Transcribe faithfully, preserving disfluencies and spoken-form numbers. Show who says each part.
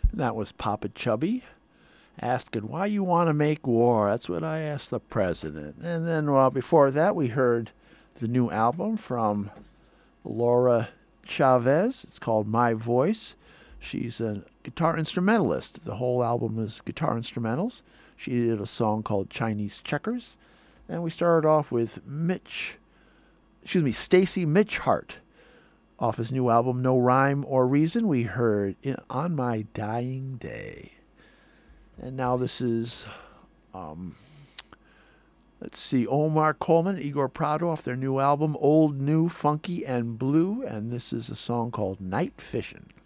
Speaker 1: And that was Papa Chubby asking why you want to make war. That's what I asked the president. And then, well, before that, we heard the new album from Laura Chavez. It's called My Voice. She's a guitar instrumentalist. The whole album is guitar instrumentals. She did a song called Chinese Checkers. And we started off with Mitch, excuse me, Stacy Mitch Hart. Off his new album, No Rhyme or Reason, we heard On My Dying Day. And now this is, um, let's see, Omar Coleman, Igor Prado off their new album, Old, New, Funky, and Blue. And this is a song called Night Fishin'.